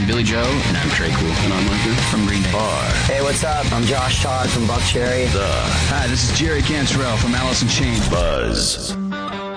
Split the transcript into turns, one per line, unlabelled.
I'm Billy Joe.
And I'm Trey Cool.
And I'm Lincoln
From Green Day.
Hey, what's up? I'm Josh Todd from Buckcherry.
Hi, this is Jerry Cantrell from Alice in Chains.
Buzz.